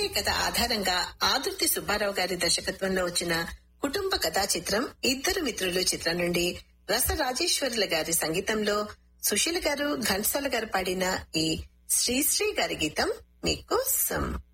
కథ ఆధారంగా ఆదుర్తి సుబ్బారావు గారి దర్శకత్వంలో వచ్చిన కుటుంబ కథా చిత్రం ఇద్దరు మిత్రులు చిత్రం నుండి రస రాజేశ్వరుల గారి సంగీతంలో సుశీల గారు, ఘంటసాల గారు పాడిన ఈ శ్రీశ్రీ గారి గీతం మీకోసం.